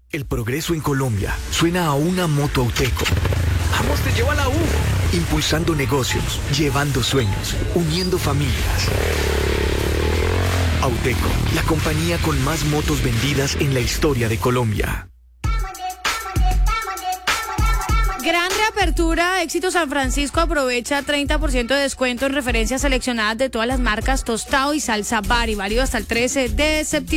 El progreso en Colombia suena a una moto Auteco. ¡Vamos, te lleva a la U! Impulsando negocios, llevando sueños, uniendo familias. Auteco, la compañía con más motos vendidas en la historia de Colombia. Gran reapertura, Éxito San Francisco aprovecha 30% de descuento en referencias seleccionadas de todas las marcas Tostado y Salsa Bari, válido hasta el 13 de septiembre.